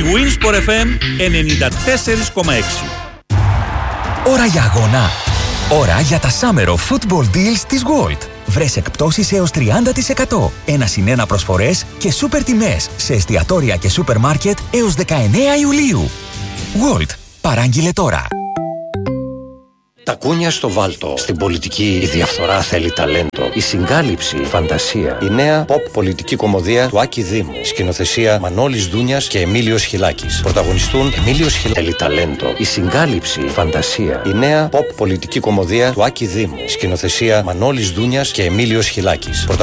Winsport FM 94,6. Ώρα για αγώνα. Ώρα για τα Summer of Football Deals της Gold. Βρες εκπτώσεις έως 30%. 1+1 προσφορές και σούπερ τιμές σε εστιατόρια και σούπερ μάρκετ έως 19 Ιουλίου. Gold. Παράγγειλε τώρα. Τα κούνια στο βάλτο. Στην πολιτική η διαφθορά θέλει ταλέντο. Η συγκάλυψη φαντασία. Η νέα pop πολιτική κομμωδία του Άκη Δήμου. Σκηνοθεσία Μανώλης Δούνιας και Εμίλιος Χιλάκης. Πρωταγωνιστούν Εμίλιος Χιλάκης. Θέλει ταλέντο. Η συγκάλυψη φαντασία. Η νέα pop πολιτική κομμωδία του Άκη Δήμου. Σκηνοθεσία Μανώλης Δούνιας και Εμίλιος Χιλάκης.